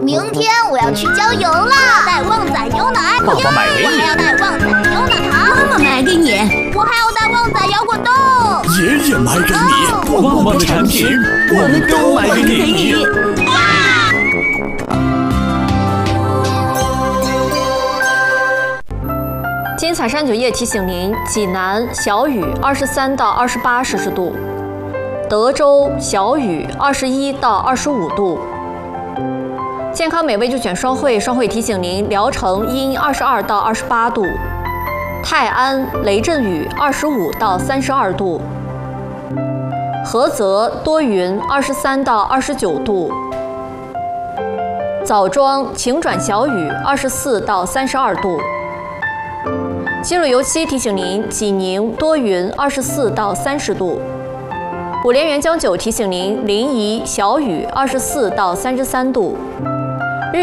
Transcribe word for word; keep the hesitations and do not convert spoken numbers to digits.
明天我要去郊游了，带旺仔牛奶。 爸爸买给你。 我还要带旺仔牛奶糖。 妈妈买给你。 我还要带旺仔摇滚豆。 爷爷买给你。旺旺的产品，我们都买给你。 金彩山酒业提醒您：济南小雨二十三到二十八摄氏度，德州小雨二十一到二十五度。健康美味就选双汇，双汇提醒您：聊城阴二十二到二十八度，泰安雷阵雨二十五到三十二度，菏泽多云二十三到二十九度，枣庄晴转小雨二十四到三十二度。西鲁油漆提醒您：济宁多云二十四到三十度。五莲原浆酒提醒您：临沂小雨二十四到三十三度。